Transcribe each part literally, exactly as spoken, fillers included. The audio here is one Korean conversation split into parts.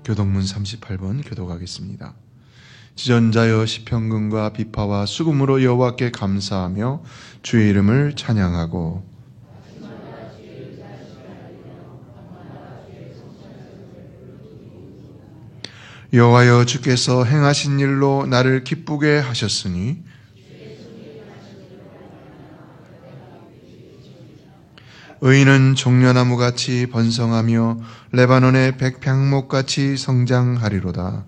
교동문 삼십팔 번 교독하겠습니다. 지전자여 시편금과 비파와 수금으로 여호와께 감사하며 주의 이름을 찬양하고 여호와여 주께서 행하신 일로 나를 기쁘게 하셨으니 의인은 종려나무같이 번성하며 레바논의 백향목같이 성장하리로다.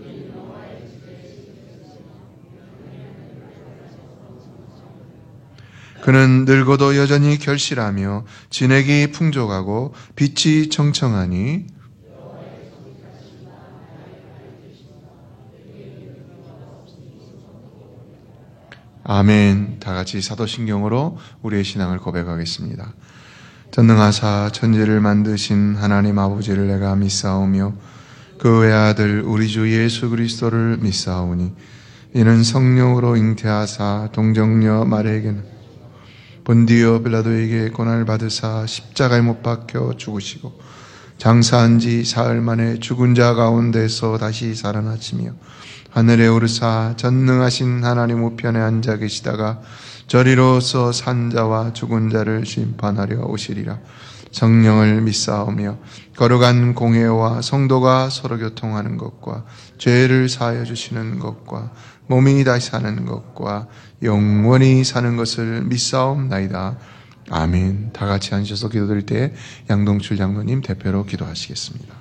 그는 늙어도 여전히 결실하며 진액이 풍족하고 빛이 청청하니 아멘. 다 같이 사도신경으로 우리의 신앙을 고백하겠습니다. 전능하사 천지를 만드신 하나님 아버지를 내가 믿사오며 그 외아들 우리 주 예수 그리스도를 믿사오니 이는 성령으로 잉태하사 동정녀 마리아에게는 본디오 빌라도에게 고난을 받으사 십자가에 못 박혀 죽으시고 장사한 지 사흘 만에 죽은 자 가운데서 다시 살아나시며 하늘에 오르사 전능하신 하나님 우편에 앉아 계시다가 저리로서 산 자와 죽은 자를 심판하려 오시리라. 성령을 믿사오며 거룩한 공회와 성도가 서로 교통하는 것과 죄를 사하여 주시는 것과 몸이 다시 사는 것과 영원히 사는 것을 믿사옵나이다. 아멘. 다 같이 앉으셔서 기도드릴 때 양동출 장로님 대표로 기도하시겠습니다.